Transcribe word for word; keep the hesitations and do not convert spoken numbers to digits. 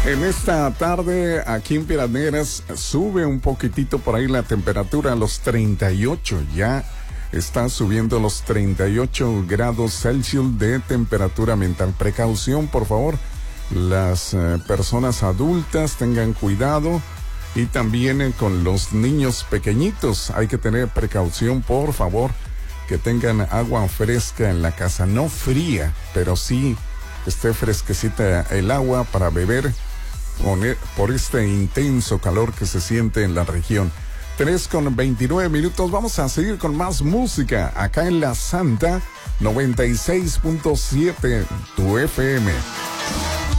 En esta tarde, aquí en Piraneras, sube un poquitito por ahí la temperatura a los treinta y ocho. Ya está subiendo los treinta y ocho grados Celsius de temperatura ambiental. Precaución, por favor. Las eh, personas adultas tengan cuidado. Y también eh, con los niños pequeñitos. Hay que tener precaución, por favor. Que tengan agua fresca en la casa. No fría, pero sí esté fresquecita el agua para beber. Por este intenso calor que se siente en la región. tres con veintinueve minutos. Vamos a seguir con más música acá en La Santa noventa y seis punto siete, tu F M.